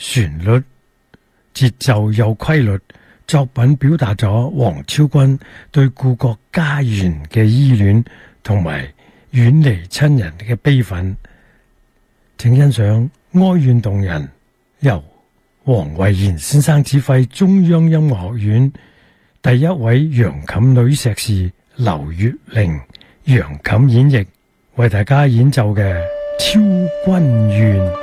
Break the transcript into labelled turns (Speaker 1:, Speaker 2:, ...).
Speaker 1: 旋律、節奏有規律，作品表達咗黃超君對故國家園嘅依戀同埋遠離親人嘅悲憤。請欣賞哀怨動人，由黃慧賢先生指揮中央音樂學院第一位揚琴女碩士劉月玲揚琴演繹，為大家演奏嘅《超君怨》。